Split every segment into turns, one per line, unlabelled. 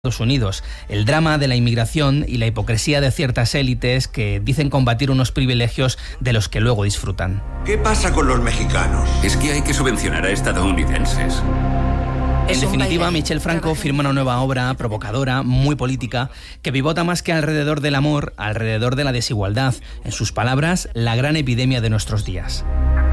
Estados Unidos, el drama de la inmigración y la hipocresía de ciertas élites que dicen combatir unos privilegios de los que luego disfrutan.
¿Qué pasa con los mexicanos?
Es que hay que subvencionar a estadounidenses.
En definitiva, Michel Franco firma una nueva obra provocadora, muy política, que pivota más que alrededor del amor, alrededor de la desigualdad. En sus palabras, la gran epidemia de nuestros días.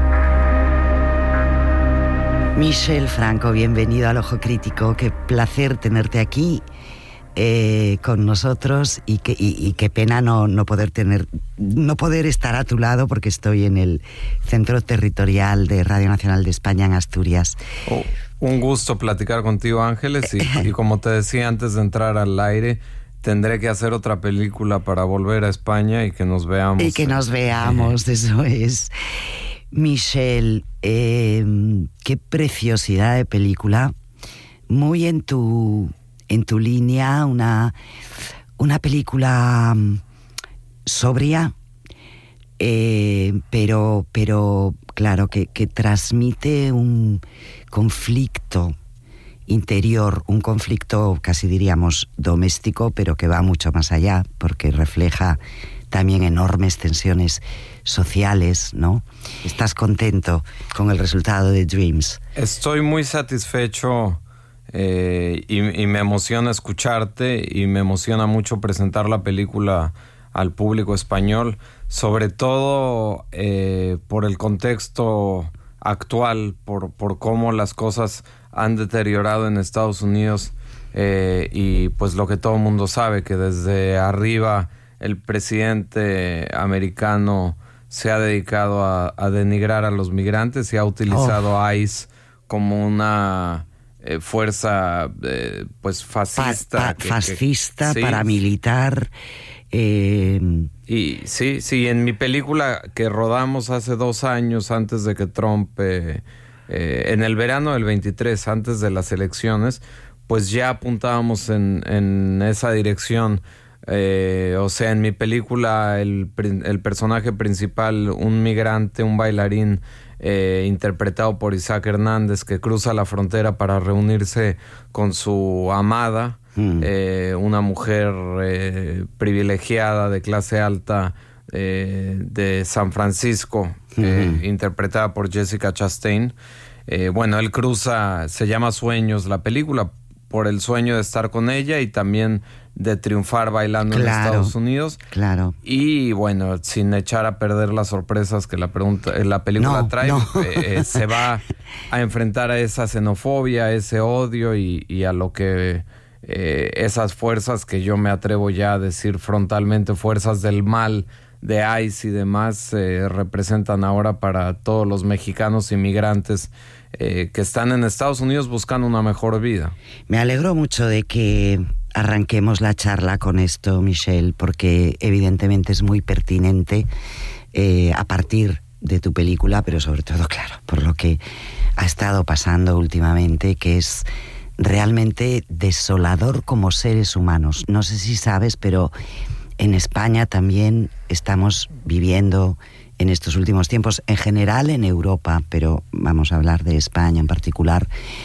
Michel Franco, bienvenido al Ojo Crítico. Qué placer tenerte aquí con nosotros y qué pena no poder estar a tu lado porque estoy en el Centro Territorial de Radio Nacional de España en Asturias.
Un gusto platicar contigo, Ángeles, y como te decía antes de entrar al aire, tendré que hacer otra película para volver a España y que nos veamos.
Y que nos veamos, eso es. Michel, qué preciosidad de película, muy en tu línea, una película sobria, pero claro, que transmite un conflicto interior, un conflicto casi diríamos doméstico, pero que va mucho más allá, porque refleja también enormes tensiones sociales, ¿no? ¿Estás contento con el resultado de Dreams?
Estoy muy satisfecho y me emociona escucharte y me emociona mucho presentar la película al público español, sobre todo por el contexto actual, por cómo las cosas han deteriorado en Estados Unidos y pues lo que todo el mundo sabe, que desde arriba el presidente americano se ha dedicado a denigrar a los migrantes y ha utilizado a ICE como una fuerza pues fascista.
Fascista,
sí,
paramilitar.
Y sí, en mi película que rodamos hace 2 años antes de que Trump, en el verano del 23, antes de las elecciones, pues ya apuntábamos en esa dirección. O sea, en mi película el personaje principal, un migrante, un bailarín interpretado por Isaac Hernández, que cruza la frontera para reunirse con su amada, una mujer privilegiada de clase alta de San Francisco, interpretada por Jessica Chastain. Bueno, él cruza, se llama Sueños la película, por el sueño de estar con ella y también de triunfar bailando en Estados Unidos.
Claro.
Y bueno, sin echar a perder las sorpresas que la película trae, se va a enfrentar a esa xenofobia, a ese odio y a lo que esas fuerzas que yo me atrevo ya a decir frontalmente, fuerzas del mal de ICE y demás, representan ahora para todos los mexicanos inmigrantes que están en Estados Unidos buscando una mejor vida.
Me alegro mucho de que arranquemos la charla con esto, Michel, porque evidentemente es muy pertinente a partir de tu película, pero sobre todo, claro, por lo que ha estado pasando últimamente, que es realmente desolador como seres humanos. No sé si sabes, pero en España también estamos viviendo en estos últimos tiempos, en general en Europa, pero vamos a hablar de España en particular,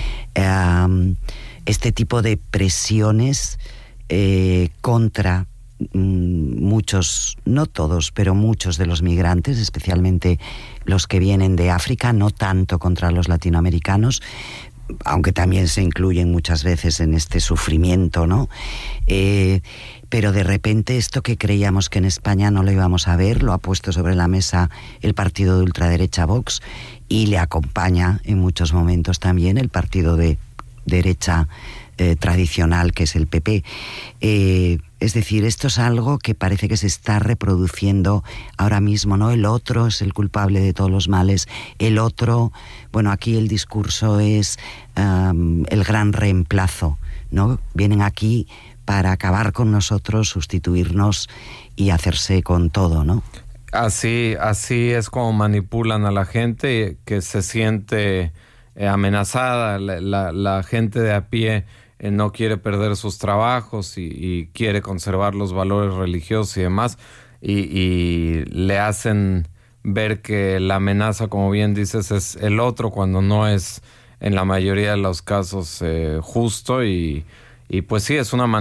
este tipo de presiones contra muchos, no todos, pero muchos de los migrantes, especialmente los que vienen de África, no tanto contra los latinoamericanos, aunque también se incluyen muchas veces en este sufrimiento, ¿no? Pero de repente esto que creíamos que en España no lo íbamos a ver, lo ha puesto sobre la mesa el partido de ultraderecha Vox y le acompaña en muchos momentos también el partido de derecha tradicional, que es el PP. Es decir, esto es algo que parece que se está reproduciendo ahora mismo, ¿no? El otro es el culpable de todos los males. El otro, bueno, aquí el discurso es el gran reemplazo, ¿no? Vienen aquí para acabar con nosotros, sustituirnos y hacerse con todo, ¿no?
Así es como manipulan a la gente que se siente amenazada. La gente de a pie no quiere perder sus trabajos y quiere conservar los valores religiosos y demás, y le hacen ver que la amenaza, como bien dices, es el otro, cuando no es en la mayoría de los casos justo, y pues sí, es una manera